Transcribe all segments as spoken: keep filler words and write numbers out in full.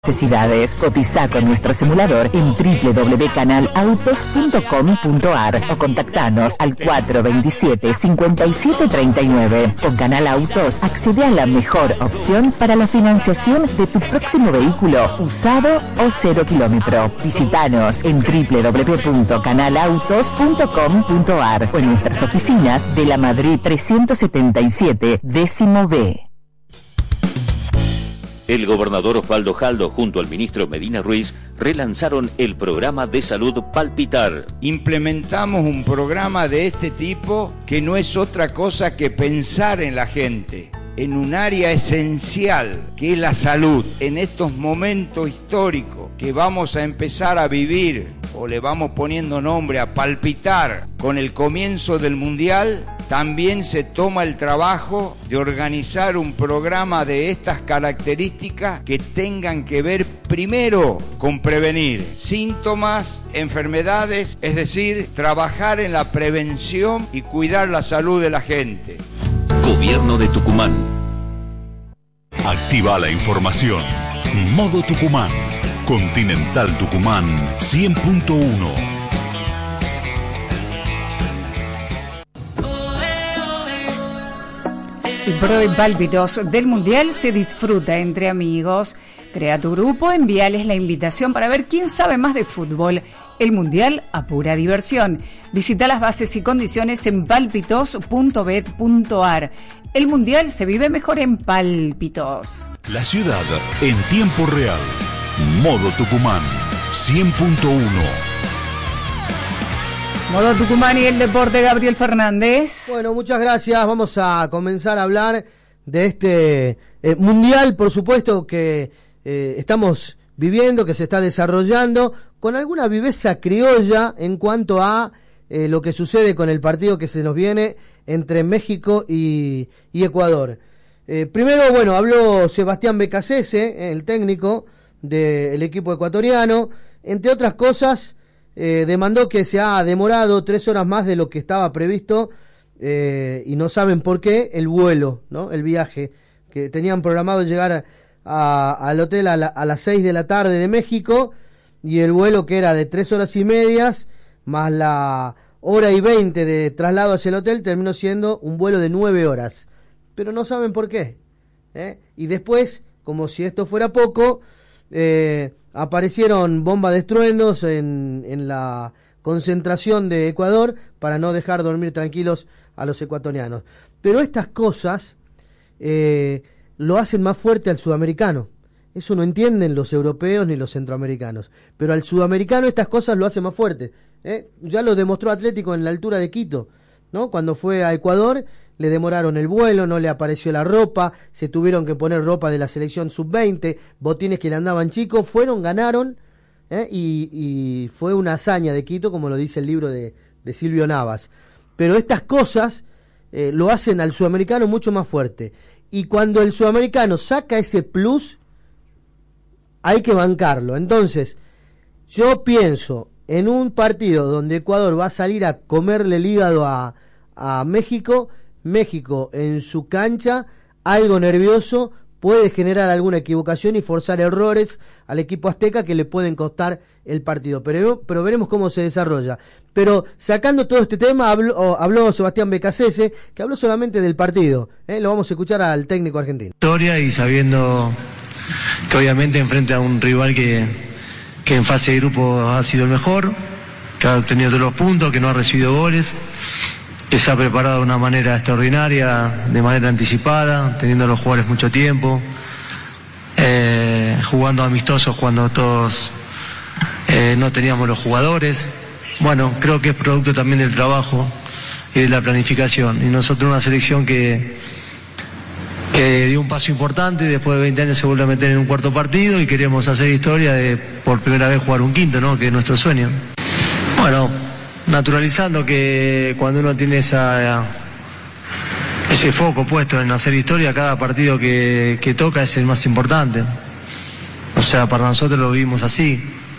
necesidades. Cotiza con nuestro simulador en doble u doble u doble u punto canal autos punto com punto a r o contactanos al cuatro dos siete, cinco siete tres nueve. Con Canal Autos accede a la mejor opción para la financiación de tu próximo vehículo, usado o cero kilómetro. Visítanos en doble u doble u doble u punto canal autos punto com punto a r o en nuestras oficinas de la Madrid trescientos setenta y siete, décimo B. El gobernador Osvaldo Jaldo junto al ministro Medina Ruiz relanzaron el programa de salud Palpitar. Implementamos un programa de este tipo que no es otra cosa que pensar en la gente, en un área esencial que es la salud. En estos momentos históricos que vamos a empezar a vivir, o le vamos poniendo nombre a palpitar, con el comienzo del Mundial, también se toma el trabajo de organizar un programa de estas características que tengan que ver primero con prevenir síntomas, enfermedades, es decir, trabajar en la prevención y cuidar la salud de la gente. Gobierno de Tucumán. Activa la información. Modo Tucumán. Continental Tucumán cien punto uno. El Pro de Pálpitos del Mundial se disfruta entre amigos. Crea tu grupo, envíales la invitación para ver quién sabe más de fútbol. El Mundial a pura diversión. Visita las bases y condiciones en pálpitos punto bet punto a r. El Mundial se vive mejor en Pálpitos. La ciudad en tiempo real. Modo Tucumán cien punto uno. Modo Tucumán y el deporte, Gabriel Fernández. Bueno, muchas gracias. Vamos a comenzar a hablar de este eh, Mundial, por supuesto, que eh, estamos viviendo, que se está desarrollando, con alguna viveza criolla en cuanto a eh, lo que sucede con el partido que se nos viene entre México y, y Ecuador. Eh, primero, bueno, habló Sebastián Becasese, el técnico del equipo ecuatoriano. Entre otras cosas, eh, demandó que se ha demorado tres horas más de lo que estaba previsto, eh, y no saben por qué, el vuelo, ¿no? El viaje, que tenían programado llegar a, a, al hotel a, la, a las seis de la tarde de México, y el vuelo, que era de tres horas y medias, más la hora y veinte de traslado hacia el hotel, terminó siendo un vuelo de nueve horas. Pero no saben por qué, ¿eh? Y después, como si esto fuera poco, Eh, aparecieron bombas de estruendos en, en la concentración de Ecuador para no dejar dormir tranquilos a los ecuatorianos. Pero estas cosas eh, lo hacen más fuerte al sudamericano. Eso no entienden los europeos ni los centroamericanos. Pero al sudamericano estas cosas lo hacen más fuerte, ¿eh? Ya lo demostró Atlético en la altura de Quito, ¿no? Cuando fue a Ecuador, le demoraron el vuelo, no le apareció la ropa, se tuvieron que poner ropa de la selección sub veinte, botines que le andaban chicos, fueron, ganaron, ¿eh? y, y fue una hazaña de Quito, como lo dice el libro de, de Silvio Navas. Pero estas cosas eh, lo hacen al sudamericano mucho más fuerte. Y cuando el sudamericano saca ese plus, hay que bancarlo. Entonces, yo pienso en un partido donde Ecuador va a salir a comerle el hígado a, a México. México en su cancha, algo nervioso, puede generar alguna equivocación y forzar errores al equipo azteca que le pueden costar el partido, pero, pero veremos cómo se desarrolla. Pero sacando todo este tema, habló, habló Sebastián Becasese, que habló solamente del partido, ¿eh? Lo vamos a escuchar al técnico argentino. Historia, y sabiendo que obviamente enfrenta a un rival que, que en fase de grupo ha sido el mejor, que ha obtenido todos los puntos, que no ha recibido goles, que se ha preparado de una manera extraordinaria, de manera anticipada, teniendo a los jugadores mucho tiempo, eh, jugando amistosos cuando todos eh, no teníamos los jugadores. Bueno, creo que es producto también del trabajo y de la planificación. Y nosotros una selección que, que dio un paso importante, después de veinte años se vuelve a meter en un cuarto partido y queremos hacer historia de por primera vez jugar un quinto, ¿no? Que es nuestro sueño. Bueno, naturalizando que cuando uno tiene esa ese foco puesto en hacer historia, cada partido que, que toca es el más importante. O sea, para nosotros lo vivimos así.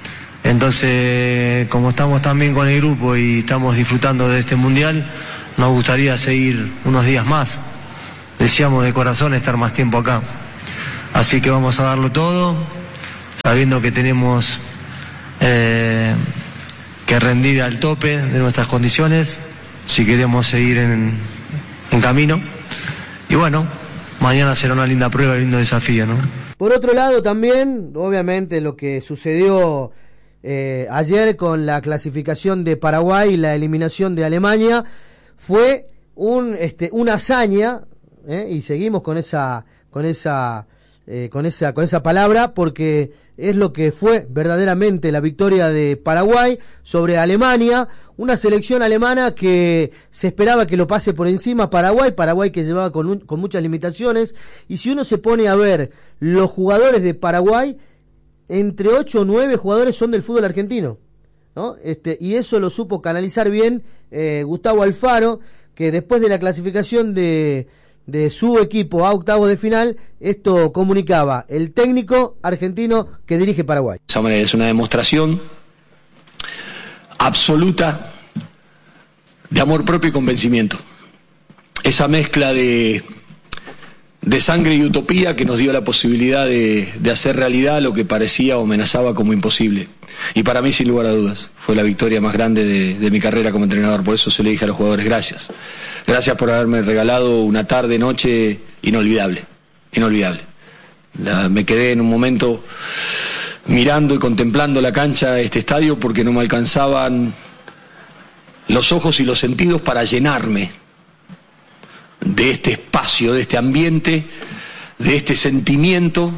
Entonces, como estamos también con el grupo y estamos disfrutando de este Mundial, nos gustaría seguir unos días más. Deseamos de corazón estar más tiempo acá. Así que vamos a darlo todo. sabiendo que tenemos eh, que rendir al tope de nuestras condiciones si queremos seguir en, en camino. Y bueno, mañana será una linda prueba, un lindo desafío, ¿no? Por otro lado también, obviamente lo que sucedió eh, ayer con la clasificación de Paraguay y la eliminación de Alemania fue un este una hazaña, ¿eh? Y seguimos con esa con esa eh, con esa con esa palabra porque es lo que fue verdaderamente la victoria de Paraguay sobre Alemania, una selección alemana que se esperaba que lo pase por encima Paraguay, Paraguay que llevaba con, un, con muchas limitaciones, y si uno se pone a ver los jugadores de Paraguay, entre ocho o nueve jugadores son del fútbol argentino, ¿no? Este, y eso lo supo canalizar bien eh, Gustavo Alfaro, que después de la clasificación de de su equipo a octavos de final, esto comunicaba el técnico argentino que dirige Paraguay. De esa manera es una demostración absoluta de amor propio y convencimiento. Esa mezcla de, de sangre y utopía que nos dio la posibilidad de, de hacer realidad lo que parecía o amenazaba como imposible. Y para mí, sin lugar a dudas, fue la victoria más grande de, de mi carrera como entrenador. Por eso se le dije a los jugadores, gracias. Gracias por haberme regalado una tarde, noche inolvidable, inolvidable. La, me quedé en un momento mirando y contemplando la cancha de este estadio porque no me alcanzaban los ojos y los sentidos para llenarme de este espacio, de este ambiente, de este sentimiento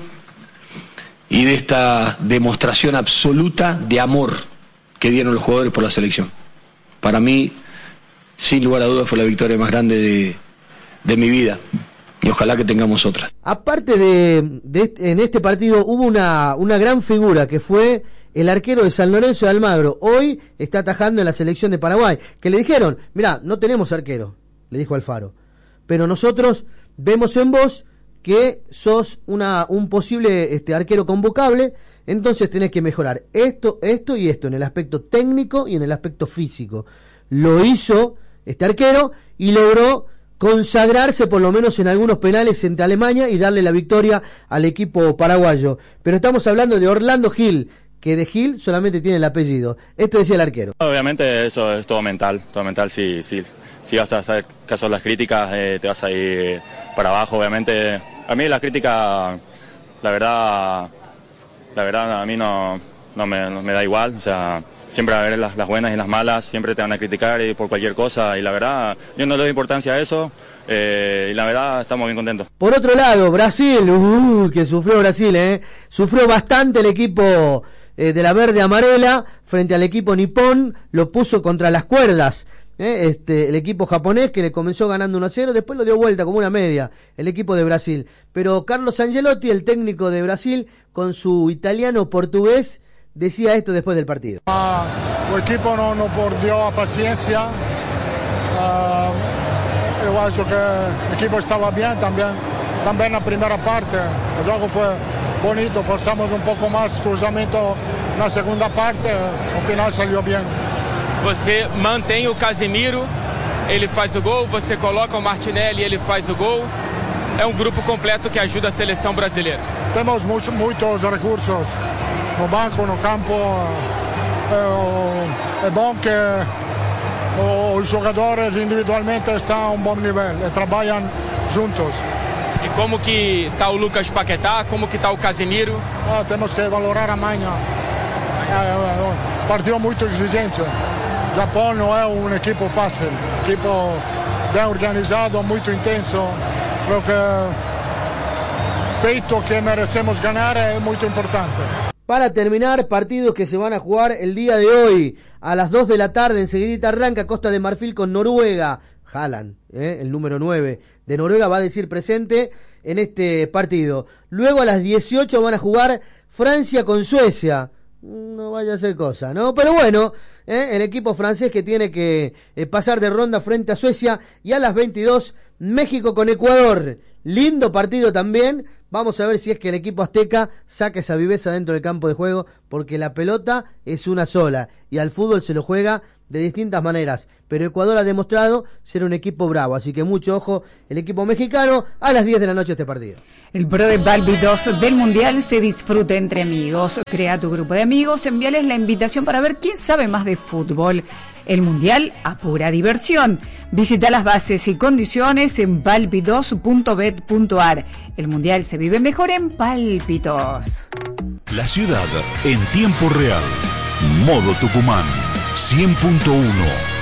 y de esta demostración absoluta de amor que dieron los jugadores por la selección. Para mí, sin lugar a dudas, fue la victoria más grande de, de mi vida. Y ojalá que tengamos otras. Aparte de, de en este partido hubo una, una gran figura que fue el arquero de San Lorenzo de Almagro. Hoy está atajando en la selección de Paraguay. Que le dijeron, mirá, no tenemos arquero, le dijo Alfaro, pero nosotros vemos en vos que sos una, un posible este, arquero convocable, entonces tenés que mejorar esto, esto y esto, en el aspecto técnico y en el aspecto físico. Lo hizo este arquero y logró consagrarse por lo menos en algunos penales entre Alemania y darle la victoria al equipo paraguayo. Pero estamos hablando de Orlando Gil, que de Gil solamente tiene el apellido. Esto decía el arquero. Obviamente eso es todo mental, todo mental. Si, si, si vas a hacer caso a las críticas, eh, te vas a ir para abajo. Obviamente, a mí las críticas, la verdad, la verdad a mí no, no, me, no me da igual. O sea, siempre va a haber las, las buenas y las malas, siempre te van a criticar y por cualquier cosa, y la verdad, yo no le doy importancia a eso, eh, y la verdad estamos bien contentos. Por otro lado, Brasil, uh, que sufrió Brasil, eh, sufrió bastante el equipo eh, de la verde amarela frente al equipo nipón, lo puso contra las cuerdas, eh, este, el equipo japonés que le comenzó ganando uno a cero, después lo dio vuelta como una media, el equipo de Brasil, pero Carlos Ancelotti, el técnico de Brasil, con su italiano portugués, decía esto después del partido. Uh, o equipo no, no perdió paciencia. Uh, yo acho que el equipo estaba bien también. También la primera parte. El juego fue bonito, forzamos un poco más cruzamiento en la segunda parte. Al final salió bien. Você mantém o Casemiro, ele faz o gol. Você coloca o Martinelli, ele faz o gol. É um grupo completo que ajuda a seleção brasileira. Temos muchos, muchos recursos. No banco, no campo, é, é bom que os jogadores individualmente estão a um bom nível e trabalham juntos. E como que está o Lucas Paquetá, como que está o Casemiro? Ah, temos que valorar amanhã. É, é, partido muito exigente. O Japão não é um equipo fácil, equipo bem organizado, muito intenso. Creo que feito que merecemos ganar é muito importante. Para terminar, partidos que se van a jugar el día de hoy a las dos de la tarde, enseguidita arranca Costa de Marfil con Noruega. Haaland, ¿eh? el número nueve de Noruega, va a decir presente en este partido. Luego a las dieciocho van a jugar Francia con Suecia. No vaya a ser cosa, ¿no? Pero bueno, ¿eh? el equipo francés que tiene que eh, pasar de ronda frente a Suecia. Y a las veintidós, México con Ecuador. Lindo partido también. Vamos a ver si es que el equipo azteca saca esa viveza dentro del campo de juego, porque la pelota es una sola y al fútbol se lo juega de distintas maneras, pero Ecuador ha demostrado ser un equipo bravo, así que mucho ojo, el equipo mexicano a las diez de la noche este partido. El Pro de Pálpitos del Mundial se disfruta entre amigos. Crea tu grupo de amigos, envíales la invitación para ver quién sabe más de fútbol. El Mundial a pura diversión. Visita las bases y condiciones en pálpitos punto bet punto ar. El Mundial se vive mejor en Pálpitos. La ciudad en tiempo real. Modo Tucumán cien punto uno.